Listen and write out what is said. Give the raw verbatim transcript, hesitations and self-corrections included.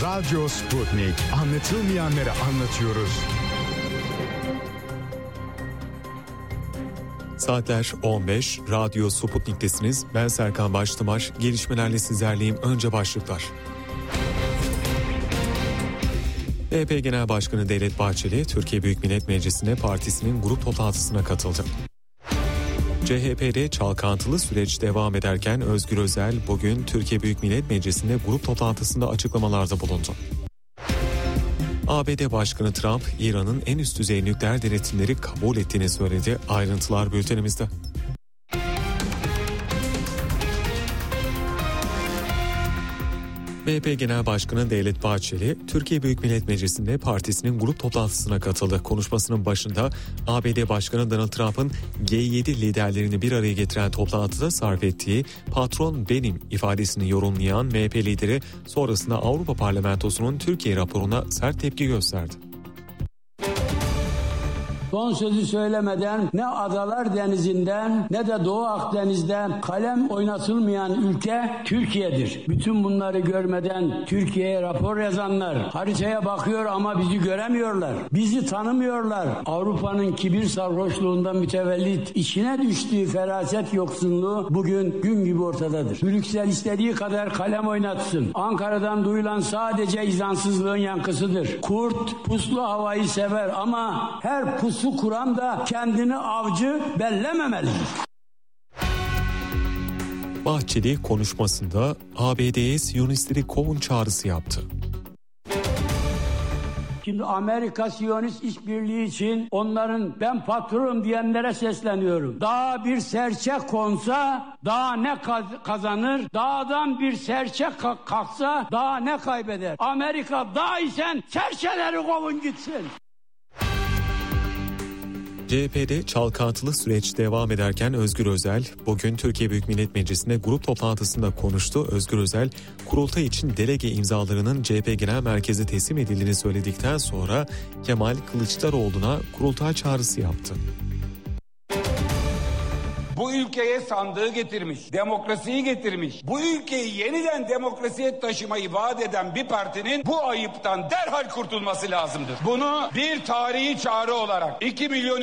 Radyo Sputnik. Anlatılmayanları anlatıyoruz. Saatler on beş, Radyo Sputnik'tesiniz. Ben Serkan Baştımaş. Gelişmelerle sizlerleyim. Önce başlıklar. M H P Genel Başkanı Devlet Bahçeli, Türkiye Büyük Millet Meclisi'nde partisinin grup toplantısına katıldı. C H P'de çalkantılı süreç devam ederken Özgür Özel bugün Türkiye Büyük Millet Meclisi'nde grup toplantısında açıklamalarda bulundu. A B D Başkanı Trump, İran'ın en üst düzey nükleer denetimleri kabul ettiğini söyledi. Ayrıntılar bültenimizde. M H P Genel Başkanı Devlet Bahçeli, Türkiye Büyük Millet Meclisi'nde partisinin grup toplantısına katıldı. Konuşmasının başında A B D Başkanı Donald Trump'ın G yedi liderlerini bir araya getiren toplantıda sarf ettiği "patron benim" ifadesini yorumlayan M H P lideri sonrasında Avrupa Parlamentosu'nun Türkiye raporuna sert tepki gösterdi. Son sözü söylemeden ne Adalar Denizi'nden ne de Doğu Akdeniz'den kalem oynatılmayan ülke Türkiye'dir. Bütün bunları görmeden Türkiye'ye rapor yazanlar haritaya bakıyor ama bizi göremiyorlar. Bizi tanımıyorlar. Avrupa'nın kibir sarhoşluğundan mütevellit içine düştüğü feraset yoksunluğu bugün gün gibi ortadadır. Brüksel istediği kadar kalem oynatsın. Ankara'dan duyulan sadece izansızlığın yankısıdır. Kurt puslu havayı sever ama her pus su kuran da kendini avcı bellememelidir. Bahçeli konuşmasında A B D'ye Siyonistleri kovun çağrısı yaptı. Şimdi Amerika Siyonist işbirliği için onların ben patronum diyenlere sesleniyorum. Dağa bir serçe konsa dağ ne kazanır? Dağdan bir serçe kalksa dağ ne kaybeder? Amerika dağ isen serçeleri kovun gitsin. C H P'de çalkantılı süreç devam ederken Özgür Özel bugün Türkiye Büyük Millet Meclisi'nde grup toplantısında konuştu. Özgür Özel kurultay için delege imzalarının C H P Genel Merkez'e teslim edildiğini söyledikten sonra Kemal Kılıçdaroğlu'na kurultay çağrısı yaptı. Bu ülkeye sandığı getirmiş, demokrasiyi getirmiş. Bu ülkeyi yeniden demokrasiye taşımayı vaat eden bir partinin bu ayıptan derhal kurtulması lazımdır. Bunu bir tarihi çağrı olarak iki milyon